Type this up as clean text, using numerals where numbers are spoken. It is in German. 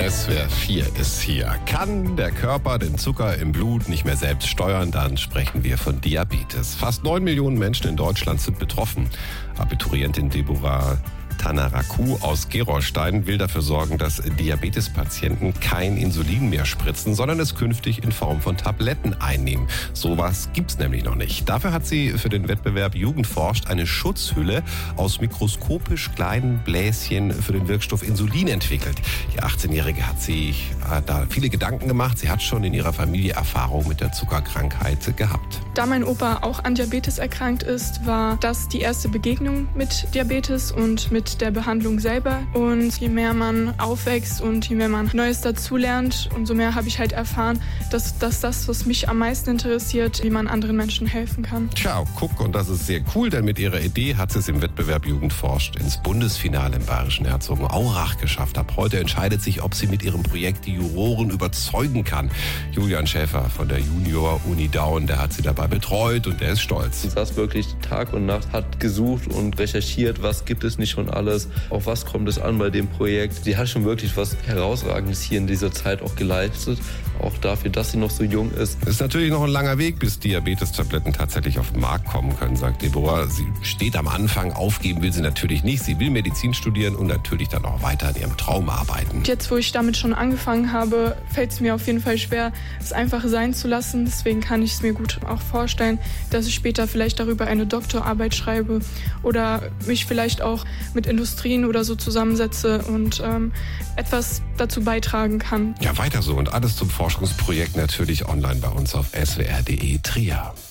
SWR 4 ist hier. Kann der Körper den Zucker im Blut nicht mehr selbst steuern, dann sprechen wir von Diabetes. Fast 9 Millionen Menschen in Deutschland sind betroffen. Abiturientin Deborah Tanaraku aus Gerolstein will dafür sorgen, dass Diabetespatienten kein Insulin mehr spritzen, sondern es künftig in Form von Tabletten einnehmen. Sowas gibt's nämlich noch nicht. Dafür hat sie für den Wettbewerb Jugend forscht eine Schutzhülle aus mikroskopisch kleinen Bläschen für den Wirkstoff Insulin entwickelt. Die 18-Jährige hat sich da viele Gedanken gemacht. Sie hat schon in ihrer Familie Erfahrung mit der Zuckerkrankheit gehabt. Da mein Opa auch an Diabetes erkrankt ist, war das die erste Begegnung mit Diabetes und mit der Behandlung selber. Und je mehr man aufwächst und je mehr man Neues dazulernt, umso mehr habe ich halt erfahren, dass das, was mich am meisten interessiert, wie man anderen Menschen helfen kann. Tja, guck, und das ist sehr cool, denn mit ihrer Idee hat sie es im Wettbewerb Jugend forscht ins Bundesfinale im bayerischen Herzogenaurach geschafft. Ab heute entscheidet sich, ob sie mit ihrem Projekt die Juroren überzeugen kann. Julian Schäfer von der Junior-Uni Daun, der hat sie dabei betreut und der ist stolz. Sie saß wirklich Tag und Nacht, hat gesucht und recherchiert, was gibt es nicht schon alles, auf was kommt es an bei dem Projekt. Sie hat schon wirklich was Herausragendes hier in dieser Zeit auch geleistet, auch dafür, dass sie noch so jung ist. Es ist natürlich noch ein langer Weg, bis Diabetestabletten tatsächlich auf den Markt kommen können, sagt Deborah. Sie steht am Anfang, aufgeben will sie natürlich nicht. Sie will Medizin studieren und natürlich dann auch weiter an ihrem Traum arbeiten. Jetzt, wo ich damit schon angefangen habe, fällt es mir auf jeden Fall schwer, es einfach sein zu lassen. Deswegen kann ich es mir gut auch vorstellen, dass ich später vielleicht darüber eine Doktorarbeit schreibe oder mich vielleicht auch mit Industrien oder so zusammensetze und etwas dazu beitragen kann. Ja, weiter so und alles zum Forschungsprojekt natürlich online bei uns auf swr.de Trier.